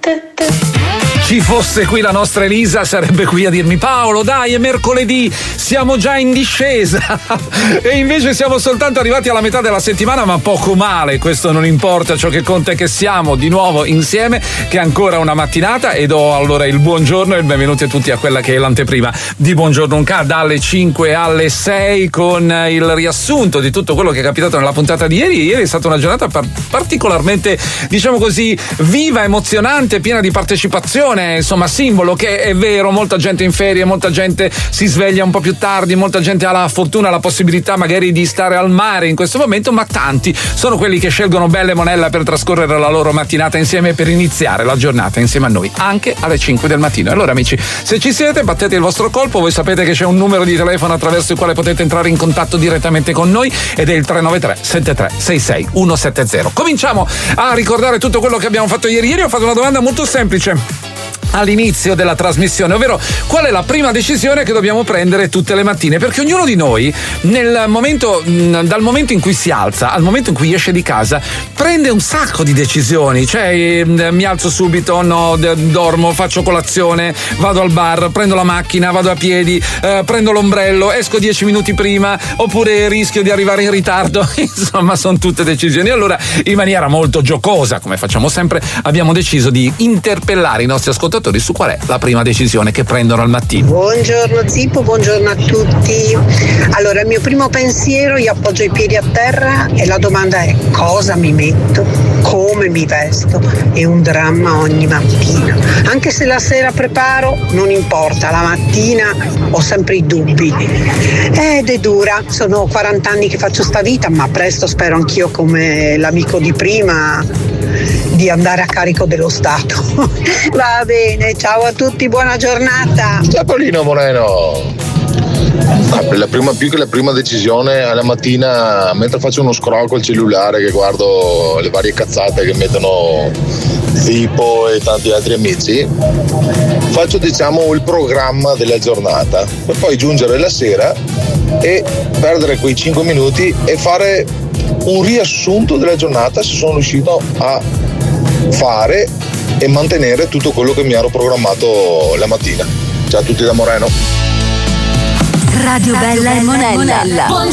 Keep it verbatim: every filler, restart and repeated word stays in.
Ci fosse qui la nostra Elisa sarebbe qui a dirmi: Paolo, dai, è mercoledì, siamo già in discesa. E invece siamo soltanto arrivati alla metà della settimana, ma poco male, questo non importa, ciò che conta è che siamo di nuovo insieme, che è ancora una mattinata, e do allora il buongiorno e il benvenuti a tutti a quella che è l'anteprima di Buongiorno Unca, dalle cinque alle sei, con il riassunto di tutto quello che è capitato nella puntata di ieri. Ieri è stata una giornata par- particolarmente, diciamo così, viva, emozionante, piena di partecipazione. Insomma, simbolo che è vero, molta gente in ferie, molta gente si sveglia un po' più tardi, molta gente ha la fortuna, la possibilità magari di stare al mare in questo momento, ma tanti sono quelli che scelgono Belle Monella per trascorrere la loro mattinata insieme, per iniziare la giornata insieme a noi anche alle cinque del mattino. Allora amici, se ci siete, battete il vostro colpo. Voi sapete che c'è un numero di telefono attraverso il quale potete entrare in contatto direttamente con noi, ed è il tre nove tre sette tre sei sei uno sette zero. Cominciamo a ricordare tutto quello che abbiamo fatto ieri. Ieri ho fatto una domanda molto semplice all'inizio della trasmissione, ovvero: qual è la prima decisione che dobbiamo prendere tutte le mattine? Perché ognuno di noi, nel momento, dal momento in cui si alza al momento in cui esce di casa, prende un sacco di decisioni. Cioè, mi alzo subito, no, dormo, faccio colazione, vado al bar, prendo la macchina, vado a piedi, eh, prendo l'ombrello, esco dieci minuti prima, oppure rischio di arrivare in ritardo. Insomma, sono tutte decisioni. Allora, in maniera molto giocosa, come facciamo sempre, abbiamo deciso di interpellare i nostri ascoltatori su qual è la prima decisione che prendono al mattino. Buongiorno Zippo, buongiorno a tutti. Allora, il mio primo pensiero, io appoggio i piedi a terra e la domanda è: cosa mi metto? Come mi vesto? È un dramma ogni mattina. Anche se la sera preparo, non importa, la mattina ho sempre i dubbi. Ed è dura, sono quaranta anni che faccio sta vita, ma presto spero anch'io, come l'amico di prima, di andare a carico dello Stato. Va bene, ciao a tutti, buona giornata. Ciao Paolino Moreno. La prima, più che la prima decisione alla mattina, mentre faccio uno scroll col cellulare, che guardo le varie cazzate che mettono Zippo e tanti altri amici, faccio, diciamo, il programma della giornata, per poi giungere la sera e perdere quei cinque minuti e fare un riassunto della giornata, se sono riuscito a fare e mantenere tutto quello che mi ero programmato la mattina. Ciao a tutti da Moreno. Radio Bella e Monella.